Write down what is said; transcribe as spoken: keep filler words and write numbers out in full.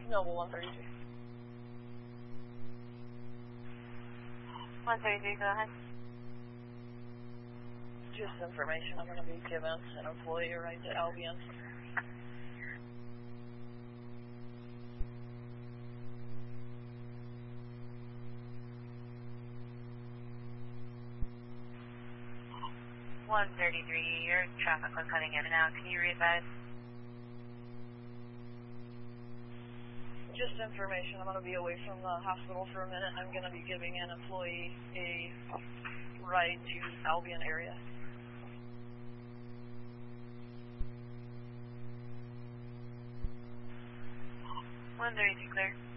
Noble one thirty-three. one thirty-three, go ahead. Just information, I'm going to be giving an employee a ride to Albion. one thirty-three, your traffic was cutting in and out. Can you re-advise? Just information, I'm going to be away from the hospital for a minute. I'm going to be giving an employee a ride to Albion area. one thirty-three, clear.